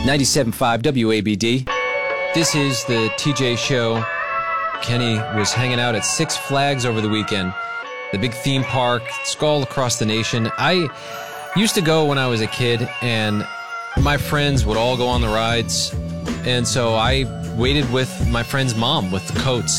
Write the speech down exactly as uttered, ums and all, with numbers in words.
ninety-seven point five W A B D. This is the T J Show. Kenny was hanging out at Six Flags over the weekend. The big theme park. It's all across the nation. I used to go when I was a kid, and my friends would all go on the rides. And so I waited with my friend's mom with the coats.